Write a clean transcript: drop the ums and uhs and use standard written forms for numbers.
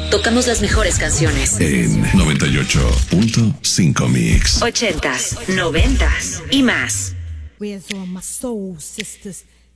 Tocamos las mejores canciones. En 98.5 Mix. 80s, 90s y más. Where's all my soul sisters?